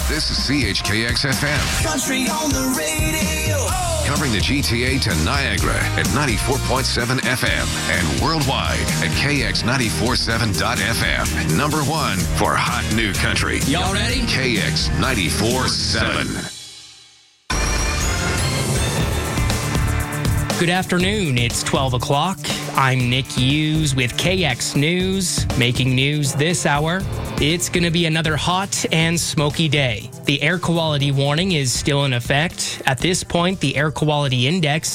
This is CHKX FM. Country on the radio. Covering the GTA to Niagara at 94.7 FM and worldwide at KX947.FM. Number one for hot new country. Y'all ready? KX 94.7. Good afternoon. It's 12 o'clock. I'm Nick Hughes with KX News. Making news this hour. It's going to be another hot and smoky day. The air quality warning is still in effect. At this point, the air quality index